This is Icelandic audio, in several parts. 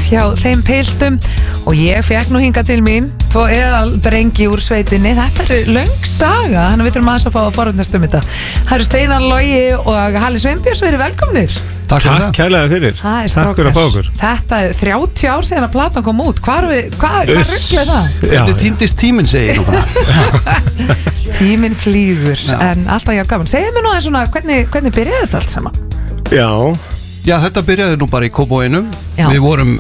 hjá þeim piltum og ég fekk nú hingað til mín tvo eðaldrengi úr sveitinni. Þetta löng saga, þannig við þurfum aðeins að fá að forvitnast þetta. Það eru Steinar Logi og Halli Sveinbjörns, verið velkomnir. Takk kærlega fyrir. Takk fyrir að fá okkur. Þetta 30 ár síðan að platan kom út. Hvað rugglaði það? Þetta týndist tíminn, segi ég nú bara. Tíminn flýgur, en alltaf ég á gaman. Segðu mér nú aðeins svona, hvernig byrjaði þetta allt saman? Já, þetta byrjaði nú bara í Kópavoginum. Við vorum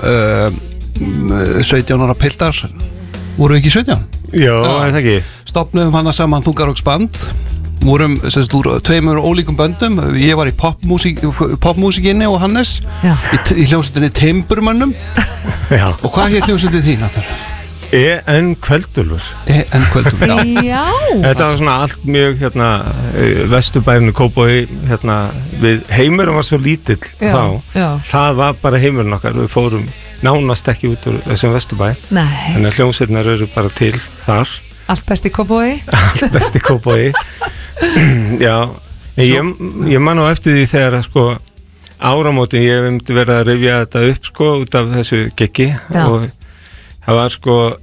17 ára piltar. Voru ekki 17? Já, er það ekki? Stofnuðum hana saman Þungarokksband. Vorum úr tveimur ólíkum böndum. Ég var í popmúsikinni og Hannes í hljómsveitinni Timburmönnum. Og hvað hér hljómsveitin þín að það? EN Kveldúlfur. EN Kveldúlfur, já. Þetta var svona allt mjög Vesturbærinu Kópavogi við heimurinn var svo lítill þá. Það var bara heimurinn okkar. Við fórum nánast ekki út úr þessum Vesturbæ. Þannig að hljómsveitinnar eru bara til þar. Allt best í Kópavogi. Allt best í Kópavogi. Já, ég man á eftir því þegar áramótin, ég myndi verið að rifja þetta upp út af þessu giggi og það var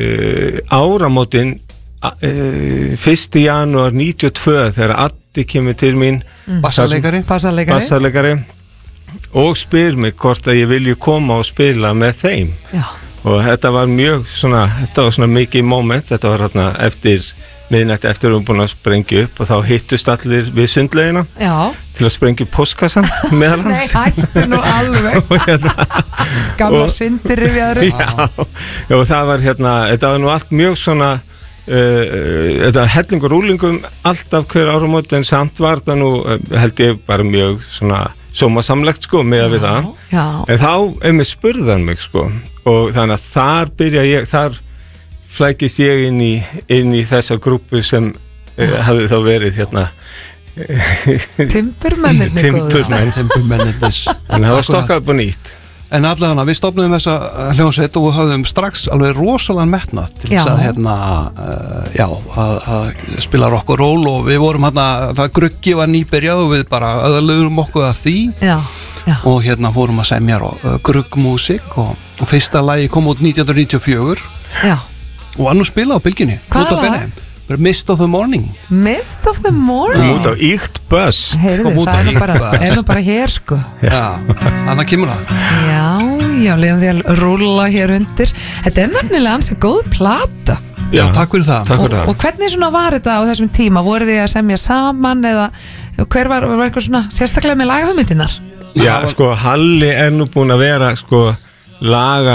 áramótin 1. janúar 92 þegar Addi kemur til mín bassarleikari og spyr mig hvort að ég vilji koma og spila með þeim. Og þetta var mjög svona mikið moment. Þetta var eftir miðnætti eftir að við búin að sprengja upp og þá hittust allir við sundlaugina til að sprengja postkassan meðal hans. Nei, hættu nú alveg. Gamlar syndir rifjaður. Já, og það var þetta var nú allt mjög svona þetta hellingur úlingum alltaf hver áramót, en samt var það nú held ég bara mjög svona sómasamlegt með við það. En þá spurðan mig og þannig að þar byrja ég, þar flækist ég inn í þessa grúpu sem hafði þá verið Timburmennirnir en það var stokkað upp og nýtt. En allavega við stofnuðum þessa hljómsveit og höfðum strax alveg rosalega metnað til þess að spila rock og roll og við vorum það gruggi var nýbyrjað og við bara öðluðum okkur að því og fórum að semja gruggmúsík og fyrsta lagi kom út 1994 og var nú spilað á bylginni. Hvað var það? Mist of the Morning. Mist of the Morning? Kom út á Íkt Bust. Heyrðu, það er nú bara hér Já, þannig kemur það. Já, leiðum því að rúlla hér undir. Þetta er nefnilega ansi góð plata. Já, takk fyrir það. Og hvernig svona var þetta á þessum tíma? Voru þið að semja saman eða hver var eitthvað svona sérstaklega með lagahugmyndirnar? Já, Halli er nú búin að vera laga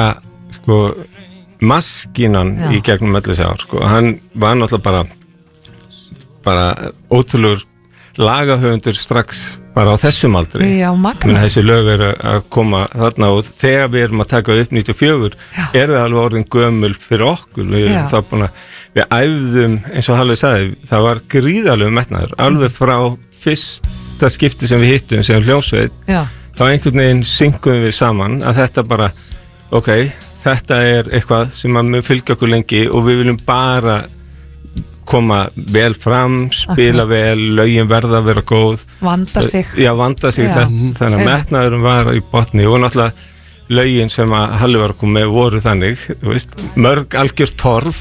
maskínan í gegnum öllu þessi ár. Hann var náttúrulega bara ótrúlegur lagahöfundur strax bara á þessum aldri. Já, magnað. Þessi lög eru að koma þarna og þegar við erum að taka upp 94 er það alveg orðin gömul fyrir okkur. Við æfðum, eins og Halli sagði, það var gríðarlegur metnaður. Alveg frá fyrsta skipti sem við hittum sem hljómsveit, þá einhvern veginn synguðum við saman að þetta bara, þetta er eitthvað sem að mun fylgja okkur lengi og við viljum bara koma vel fram, spila vel, lögin verða að vera góð. Vanda sig. Já, vanda sig. Þannig að metnaðurum var í botni og náttúrulega lögin sem að Halli var að koma með voru þannig, mörg algjör torf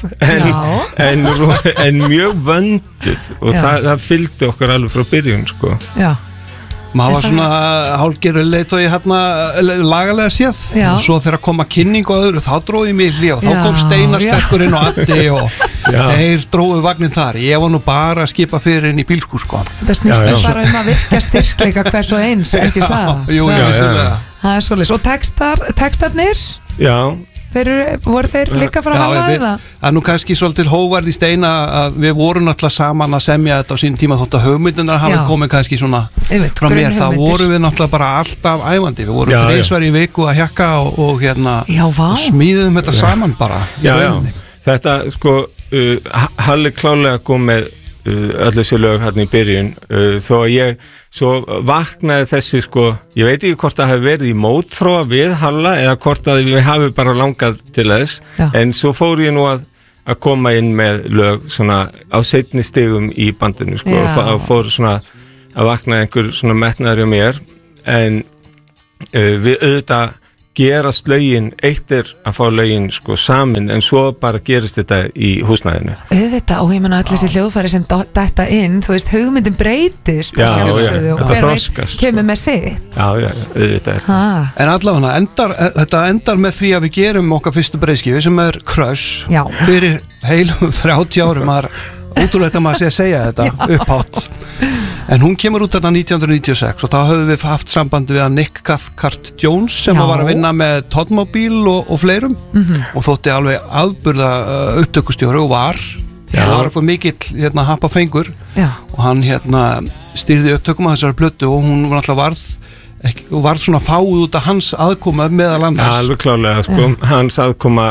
en mjög vönduð og það fylgdi okkur alveg frá byrjun. Já. Maður var svona hálfgerður leiðtogi lagalega séð og svo þegar kom að kynning og öðru þá dróði mig í hlé og þá kom Steinar sterkurinn og Addi og þeir dróðu vagnin þar. Ég var nú bara að skipa fyrir inn í bílskúr Þetta snýst bara að virka styrkleika hvers og eins, ekki saða? Jú, vissulega. Það er svolítið. Og textarnir? Já. Voru þeir líka frá Halla eða? Það er nú kannski svolítið hóvarð í Steina að við vorum náttúrulega saman að semja þetta á sín tíma þótt að hugmyndunar hafi komið kannski svona frá mér. Það vorum við náttúrulega bara alltaf æfandi. Við vorum 3 svar í viku að hjakka og smíðum þetta saman bara. Þetta Halli klálega kom með öll þessi lög hérna í byrjun þó að ég svo vaknaði þessi ég veit ekki hvort það hefði verið í mótþróa við Halla eða hvort að við hafi bara langað til þess en svo fór ég nú að koma inn með lög svona á seinni stigum í bandinu og fór svona að vakna einhver svona metnaður hjá mér en við auðvitað gerast lögin, eitt að fá lögin sko samin, en svo bara gerist þetta í húsnæðinu. Auðvitað, og ég menna öll þessi hljóðfæri sem detta inn, þú veist, hugmyndin breytist og sjálfsögðu og hver veit kemur með sitt. Já, auðvitað er. En allavega, þetta endar með því að við gerum okkar fyrstu breiðskífu sem er Crush fyrir heilum 30 árum. Ótrúlega maður sé að segja þetta upphátt. En hún kemur út þarna 1996 og þá höfum við haft samband við að Nick Cathcart-Jones sem var að vinna með Toddmobile og fleirum og þótti alveg afburða upptökustjóri og var fyrir mikill happa fengur og hann stýrði upptökum að þessari plötu og hún var alltaf varð svona fáið út af hans aðkoma meðal annars. Já, alveg klálega, sko, hans aðkoma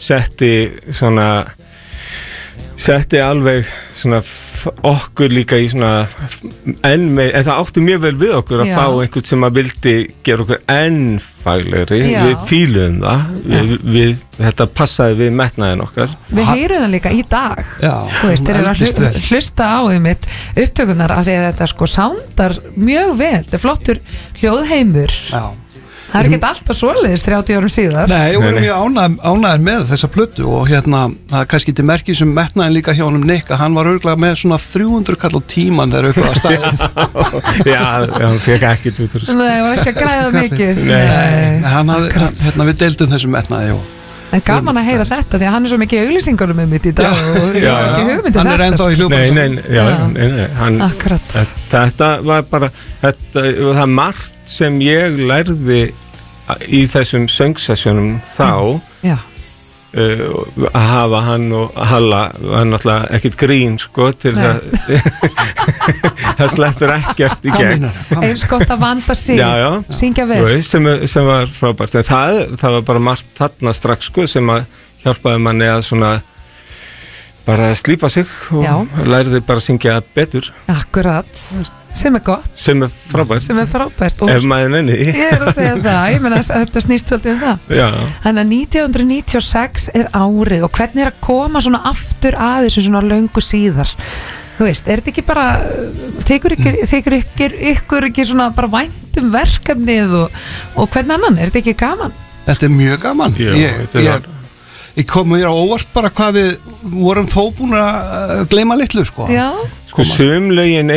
setti alveg svona okkur líka í svona en það átti mjög vel við okkur að fá einhvern sem að vildi gera okkur enn faglegri, við fíluðum það þetta passaði við metnaðin okkar. Við heyrum það líka í dag þú veist, þeir eru að hlusta á upptökunar af því að þetta sko soundar mjög vel, þetta er flottur hljóðheimur. Það ekki alltaf svoleiðis 30 árum síðar. Nei, við erum mjög ánægðir með þessa plötu og það er kannski til merki sem metnaðin líka hjá honum Nick að hann var örugglega með svona 300 kall á tíman þegar upp á staðið. Já, hann fekk ekkert út úr þessu. Nei, var ekki að græða mikið. Nei, við deildum þessum metnaði En gaman að heyra þetta því að hann er svo mikið auglýsingunum mitt í dag og ekki hugmyndið hann er ennþá í hljóðbúrsum. Nei, akkurat. Þetta var bara það margt sem ég lærði í þessum söngsessjónum þá að hafa hann og Halla var náttúrulega ekkert grín sko til það það sleppur ekkert í gegn eins gott að vanda sig syngja vel sem var frábært en það var bara margt þarna strax sko sem að hjálpaði manni að svona bara slípa sig og læriði bara að syngja betur. Akkurat sem er gott sem er frábært ef maður nenni ég að segja það, ég meina þetta snýst svolítið það þannig að 1996 er árið og hvernig er að koma svona aftur að þessu svona löngu síðar þú veist, er þetta ekki bara þykir ykkur ekki svona bara væntum verkefnið og hvernig annan, er þetta ekki gaman? Þetta er mjög gaman ég kom mér á óvart bara hvað við vorum þó búin að gleyma litlu sko. Sko sum lögin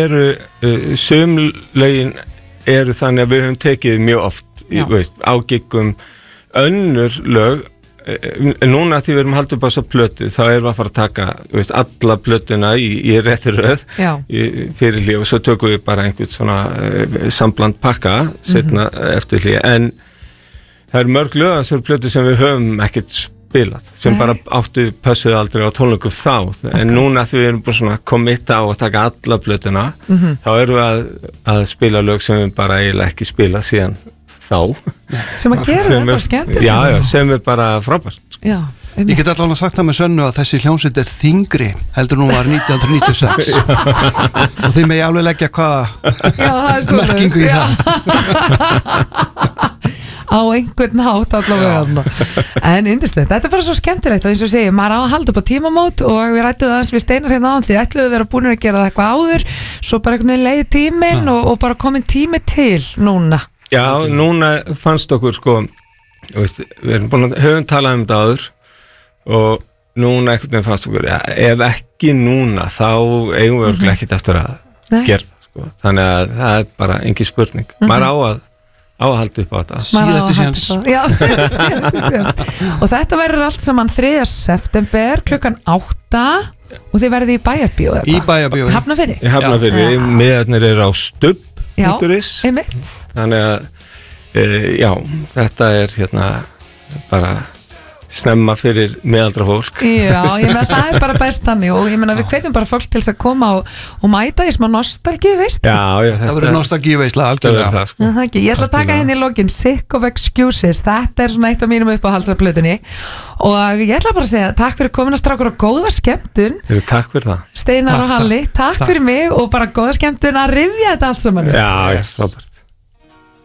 eru þannig að við höfum tekið mjög oft á giggum önnur lög núna því við erum haldið upp á þessa plötu þá erum við að fara að taka alla plötuna í réttri röð fyrir hlið og svo tökum við bara einhvern svona sambland pakka setna eftir hlið en það eru mörg lög að þessari plötu sem við höfum ekkert spilað sem bara pössuðu aldrei á tónleikum þá en núna því við erum búin svona komitta á að taka alla plötuna þá erum við að spila lög sem við bara eiginlega ekki spilað síðan þá sem að gera þetta skemmtilegt sem er bara frábært Ég get allavega sagt það með Sönnu að þessi hljómsveit er þyngri heldur nú var 1996 og þið megi alveg leggja hvaða merkingu í það á einhvern hátt allavega en yndislegt, þetta er bara svo skemmtilegt og eins og segja, maður á að halda upp á tímamót og við rættum það eins við Steinar hérna á því ætluðu að vera búin að gera það eitthvað áður svo bara einhvern veginn leið tíminn og bara komin tími til núna Já, núna fannst okkur sko við erum búin að höfum talað um þetta áður og núna einhvern veginn fannst okkur ef ekki núna þá eigum við örgulega ekkert eftir að gera það sko. Þannig að það er bara engin spurning maður á að halda upp á þetta síðasti séns og þetta verður allt saman 3. september klukkan 8 og þið verðið í Bæjarbíó Hafnarfirði miðarnir eru á stubb.is þannig að þetta er bara snemma fyrir meðaldra fólk Já, ég meina það er bara best þannig og ég meina við hvetjum bara fólk til þess að koma og mæta í smá nostalgíu veisla það verður nostalgíu veisla algjörlega sko. Ég ætla að taka henni í lokin Sick of Excuses, þetta er svona eitt af mínum uppáhaldsplötunni og ég ætla bara að segja takk fyrir komin að strákur og góða skemmtun Takk fyrir það Steinar og Halli, takk fyrir mig og bara góða skemmtun að rifja þetta allt saman Já, frábært